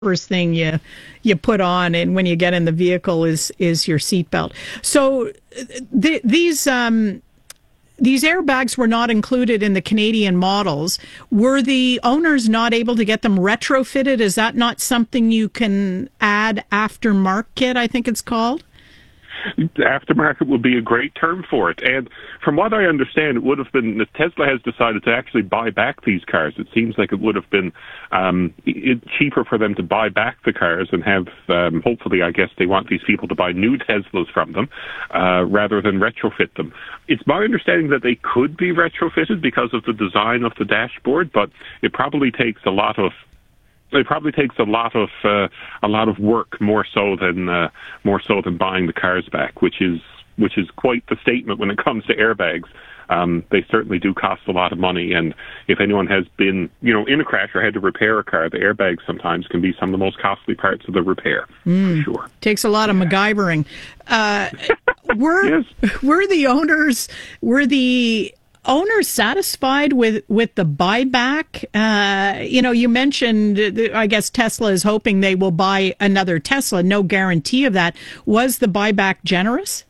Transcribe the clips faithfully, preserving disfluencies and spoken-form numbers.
first thing you you put on, and when you get in the vehicle is is your seatbelt. So th- these um, these airbags were not included in the Canadian models. Were the owners not able to get them retrofitted? Is that not something you can add aftermarket, I think it's called? Aftermarket would be a great term for it. And from what I understand, it would have been, Tesla has decided to actually buy back these cars. It seems like it would have been um, it, cheaper for them to buy back the cars and have, um, hopefully, I guess they want these people to buy new Teslas from them uh, rather than retrofit them. It's my understanding that they could be retrofitted because of the design of the dashboard, but it probably takes a lot of It probably takes a lot of uh, a lot of work, more so than uh, more so than buying the cars back, which is which is quite the statement when it comes to airbags. Um, they certainly do cost a lot of money, and if anyone has been, you know, in a crash or had to repair a car, the airbags sometimes can be some of the most costly parts of the repair. Mm, for sure, takes a lot of MacGyvering. Uh, were yes. were the owners were the owners satisfied with, with the buyback? Uh, you know, you mentioned, I guess Tesla is hoping they will buy another Tesla. No guarantee of that. Was the buyback generous?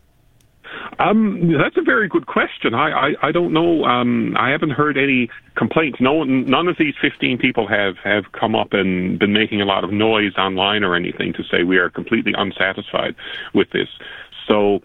Um, that's a very good question. I, I, I don't know. Um, I haven't heard any complaints. No, none of these fifteen people have, have come up and been making a lot of noise online or anything to say we are completely unsatisfied with this. So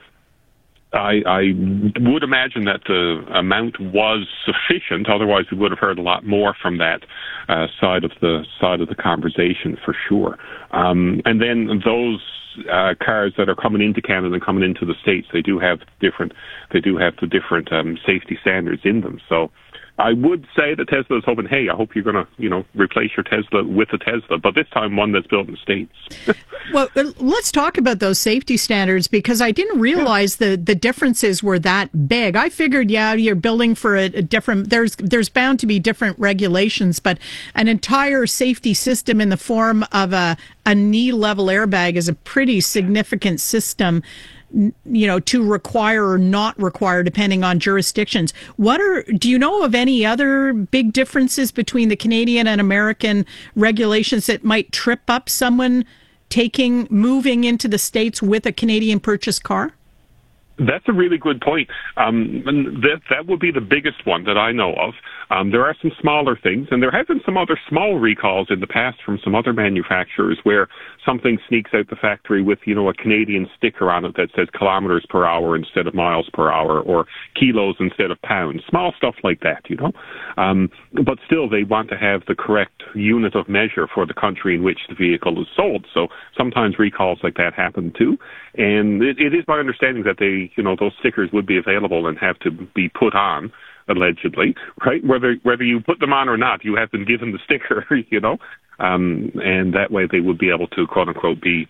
I, I would imagine that the amount was sufficient. Otherwise, we would have heard a lot more from that uh, side of the side of the conversation for sure. Um, and then those uh, cars that are coming into Canada and coming into the States, they do have different. They do have the different um, safety standards in them. So I would say that Tesla is hoping, hey, I hope you're going to, you know, replace your Tesla with a Tesla, but this time one that's built in the States. Well, let's talk about those safety standards, because I didn't realize yeah. the, the differences were that big. I figured, yeah, you're building for a, a different, there's there's bound to be different regulations, but an entire safety system in the form of a, a knee-level airbag is a pretty significant system, you know, to require or not require, depending on jurisdictions. What are, do you know of any other big differences between the Canadian and American regulations that might trip up someone taking, moving into the States with a Canadian purchased car? That's a really good point. Um, and that that would be the biggest one that I know of. Um, there are some smaller things, and there have been some other small recalls in the past from some other manufacturers where something sneaks out the factory with, you know, a Canadian sticker on it that says kilometers per hour instead of miles per hour, or kilos instead of pounds. Small stuff like that, you know. Um, but still, they want to have the correct unit of measure for the country in which the vehicle is sold. So sometimes recalls like that happen too. And it, it is my understanding that they, you know, those stickers would be available and have to be put on, allegedly, right? Whether whether you put them on or not, you have been given the sticker, you know, um, and that way they would be able to, quote unquote, be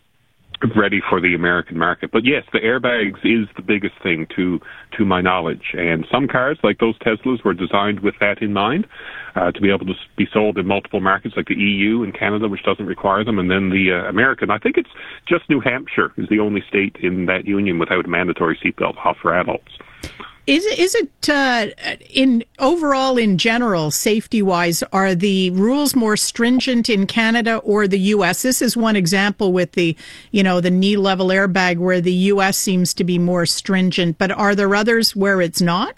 ready for the American market. But yes, the airbags is the biggest thing to to my knowledge. And some cars, like those Teslas, were designed with that in mind, uh, to be able to be sold in multiple markets, like the E U and Canada, which doesn't require them, and then the uh, American. I think it's just New Hampshire is the only state in that union without a mandatory seatbelt for adults. Is it, is it uh, in overall, in general, safety-wise, are the rules more stringent in Canada or the U S? This is one example with the, you know, the knee-level airbag where the U S seems to be more stringent. But are there others where it's not?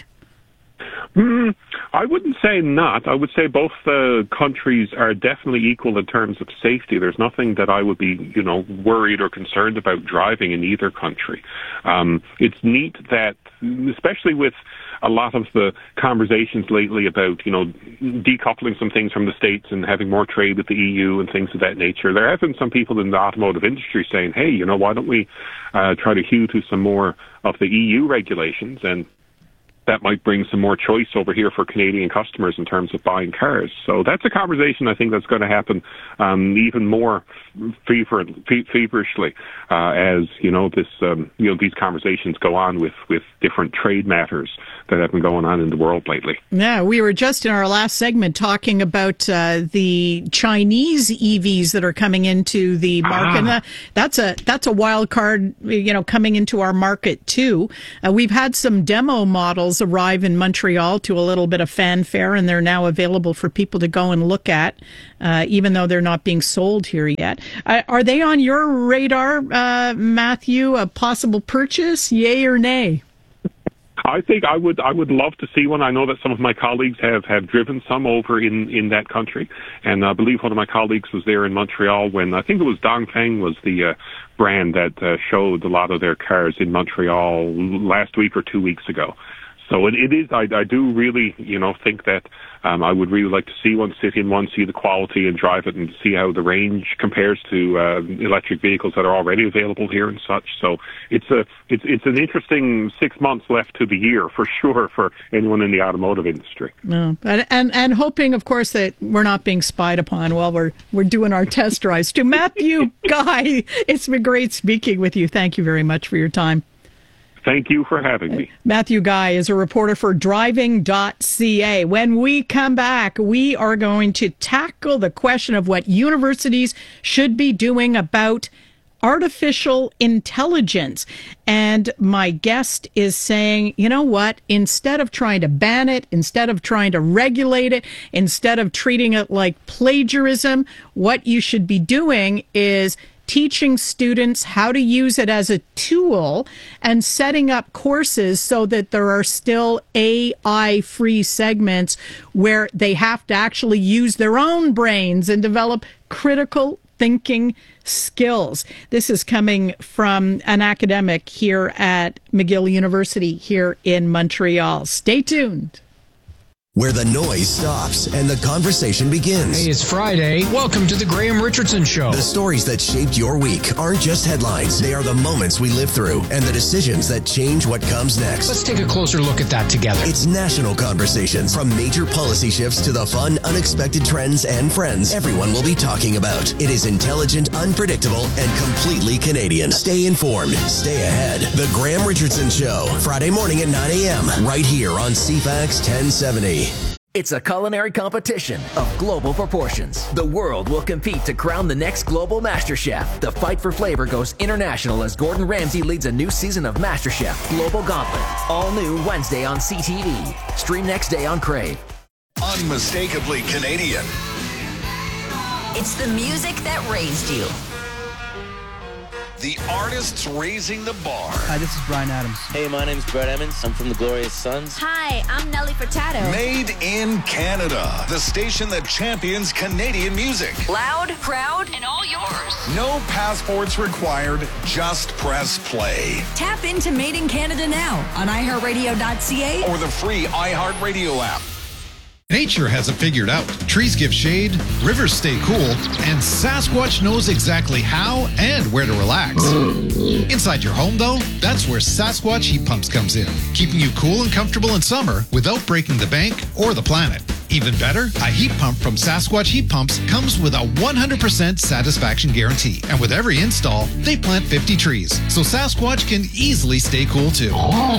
Mm, I wouldn't say not. I would say both uh, countries are definitely equal in terms of safety. There's nothing that I would be, you know, worried or concerned about driving in either country. Um, it's neat that, especially with a lot of the conversations lately about, you know, decoupling some things from the States and having more trade with the E U and things of that nature, there have been some people in the automotive industry saying, hey, you know, why don't we uh, try to hew to some more of the E U regulations, and that might bring some more choice over here for Canadian customers in terms of buying cars. So that's a conversation I think that's going to happen um, even more fever, feverishly uh, as, you know, this um, you know these conversations go on with, with different trade matters that have been going on in the world lately. Yeah, we were just in our last segment talking about uh, the Chinese E Vs that are coming into the market. Ah. That's a that's a wild card, you know, coming into our market too. Uh, we've had some demo models vehicles arrive in Montreal to a little bit of fanfare, and they're now available for people to go and look at, uh, even though they're not being sold here yet. Uh, are they on your radar, uh, Matthew, a possible purchase, yay or nay? I think I would I would love to see one. I know that some of my colleagues have, have driven some over in, in that country, and I believe one of my colleagues was there in Montreal when I think it was Dongfeng was the uh, brand that uh, showed a lot of their cars in Montreal last week or two weeks ago. So it, it is. I, I do really, you know, think that um, I would really like to see one, sit in one, see the quality, and drive it, and see how the range compares to uh, electric vehicles that are already available here and such. So it's a it's it's an interesting six months left to the year for sure for anyone in the automotive industry. No, and, and and hoping, of course, that we're not being spied upon while we're we're doing our test drives. To Matthew Guy, it's been great speaking with you. Thank you very much for your time. Thank you for having me. Matthew Guy is a reporter for driving dot c a. When we come back, we are going to tackle the question of what universities should be doing about artificial intelligence. And my guest is saying, you know what, instead of trying to ban it, instead of trying to regulate it, instead of treating it like plagiarism, what you should be doing is teaching students how to use it as a tool and setting up courses so that there are still A I-free segments where they have to actually use their own brains and develop critical thinking skills. This is coming from an academic here at McGill University here in Montreal. Stay tuned. Where the noise stops and the conversation begins. Hey, it's Friday. Welcome to the Graham Richardson Show. The stories that shaped your week aren't just headlines. They are the moments we live through and the decisions that change what comes next. Let's take a closer look at that together. It's national conversations. From major policy shifts to the fun, unexpected trends and friends everyone will be talking about. It is intelligent, unpredictable, and completely Canadian. Stay informed. Stay ahead. The Graham Richardson Show. Friday morning at nine a.m. right here on C FAX ten seventy. It's a culinary competition of global proportions. The world will compete to crown the next global MasterChef. The fight for flavor goes international as Gordon Ramsay leads a new season of MasterChef Global Gauntlet. All new Wednesday on C T V. Stream next day on Crave. Unmistakably Canadian. It's the music that raised you. The artists raising the bar. Hi, this is Bryan Adams. Hey, my name's Brett Emmons. I'm from the Glorious Sons. Hi, I'm Nelly Furtado. Made in Canada. The station that champions Canadian music. Loud, proud, and all yours. No passports required. Just press play. Tap into Made in Canada now on i heart radio dot c a or the free iHeartRadio app. Nature has it figured out. Trees give shade, rivers stay cool, and Sasquatch knows exactly how and where to relax. Inside your home, though, that's where Sasquatch Heat Pumps comes in, keeping you cool and comfortable in summer without breaking the bank or the planet. Even better, a heat pump from Sasquatch Heat Pumps comes with a one hundred percent satisfaction guarantee. And with every install, they plant fifty trees, so Sasquatch can easily stay cool too.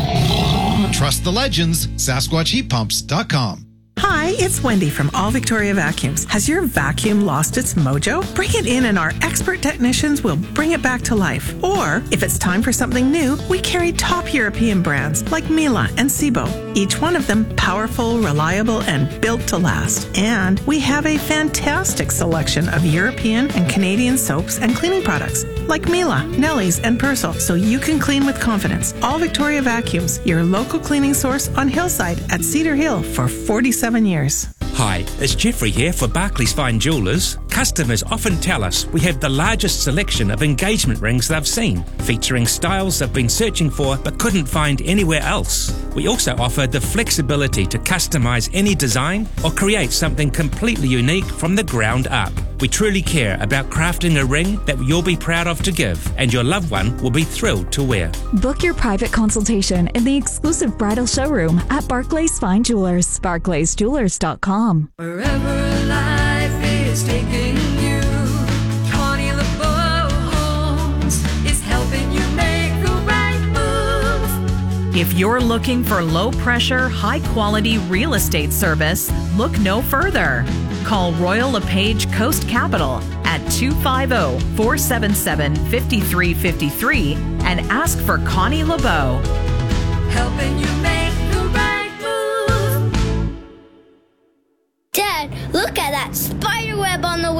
Trust the legends, Sasquatch Heat Pumps dot com. Hi, it's Wendy from All Victoria Vacuums. Has your vacuum lost its mojo? Bring it in and our expert technicians will bring it back to life. Or, if it's time for something new, we carry top European brands like Miele and Sebo. Each one of them powerful, reliable, and built to last. And we have a fantastic selection of European and Canadian soaps and cleaning products like Miele, Nelly's, and Persil, so you can clean with confidence. All Victoria Vacuums, your local cleaning source on Hillside at Cedar Hill for forty-seven years. Hi, it's Jeffrey here for Barclays Fine Jewellers. Customers often tell us we have the largest selection of engagement rings they've seen, featuring styles they've been searching for but couldn't find anywhere else. We also offer the flexibility to customise any design or create something completely unique from the ground up. We truly care about crafting a ring that you'll be proud of to give, and your loved one will be thrilled to wear. Book your private consultation in the exclusive bridal showroom at Barclays Fine Jewellers, barclays jewellers dot com. Wherever life is taking you, Connie LeBeau Homes is helping you make the right move. If you're looking for low-pressure, high-quality real estate service, look no further. Call Royal LePage Coast Capital at two five zero, four seven seven, five three five three and ask for Connie LeBeau. Helping you make the right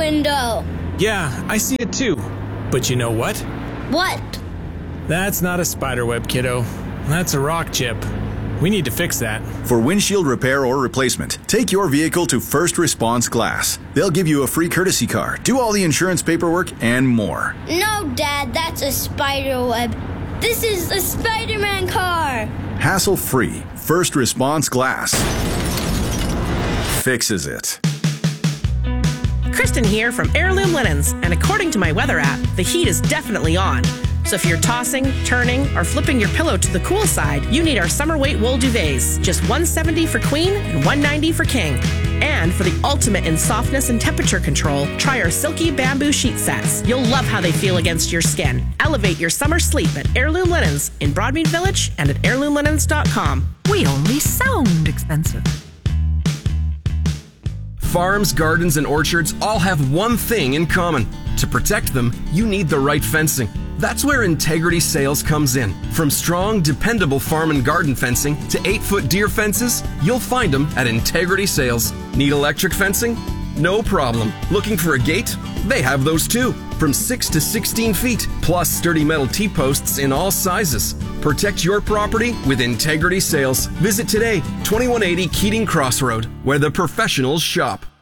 window. Yeah, I see it too. But you know what? What? That's not a spiderweb, kiddo. That's a rock chip. We need to fix that. For windshield repair or replacement, take your vehicle to First Response Glass. They'll give you a free courtesy car, do all the insurance paperwork, and more. No, Dad, that's a spiderweb. This is a Spider-Man car. Hassle-free. First Response Glass fixes it. Kristen here from Heirloom Linens, and according to my weather app, the heat is definitely on. So if you're tossing, turning, or flipping your pillow to the cool side, you need our summer weight wool duvets. Just one hundred seventy dollars for queen and one hundred ninety dollars for king. And for the ultimate in softness and temperature control, try our silky bamboo sheet sets. You'll love how they feel against your skin. Elevate your summer sleep at Heirloom Linens in Broadmead Village and at heirloom linens dot com. We only sound expensive. Farms, gardens, and orchards all have one thing in common. To protect them, you need the right fencing. That's where Integrity Sales comes in. From strong, dependable farm and garden fencing to eight-foot deer fences, you'll find them at Integrity Sales. Need electric fencing? No problem. Looking for a gate? They have those too. From six to sixteen feet, plus sturdy metal T-posts in all sizes. Protect your property with Integrity Sales. Visit today, twenty-one eighty Keating Crossroad, where the professionals shop.